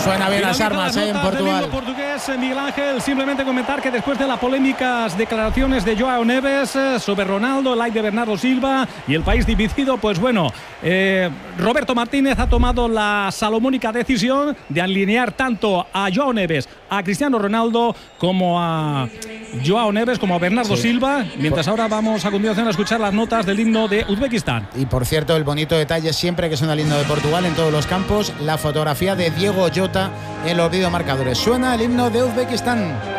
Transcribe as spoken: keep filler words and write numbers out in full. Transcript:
Suena bien las armas eh, en Portugal. Portugués, Miguel Ángel, simplemente comentar que después de las polémicas declaraciones de Joao Neves eh, sobre Ronaldo, el like de Bernardo Silva y el país dividido, pues bueno, eh, Roberto Martínez ha tomado la salomónica decisión de alinear tanto a Joao Neves, a Cristiano Ronaldo, como a Joao Neves, como a Bernardo sí. Silva, mientras ahora vamos a continuación a escuchar las notas del himno de Uzbekistán. Y por cierto, el bonito detalle siempre que suena el himno de Portugal en todos los campos, la fotografía de Diego Jota en los videomarcadores. Suena el himno de Uzbekistán.